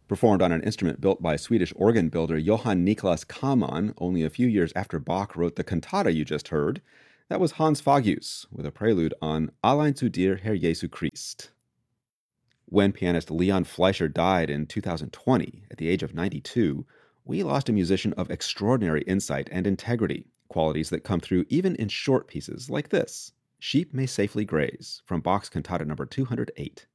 Performed on an instrument built by Swedish organ builder Johann Niklas Kamann only a few years after Bach wrote the cantata you just heard, that was Hans Fagius with a prelude on Allein zu dir, Herr Jesu Christ. When pianist Leon Fleischer died in 2020 at the age of 92, we lost a musician of extraordinary insight and integrity, qualities that come through even in short pieces like this, Sheep May Safely Graze, from Bach's Cantata No. 208.